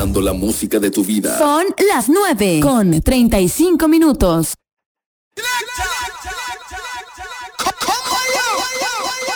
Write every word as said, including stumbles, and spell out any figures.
seleccionando la música de tu vida. Son las nueve con treinta y cinco minutos. Selecta.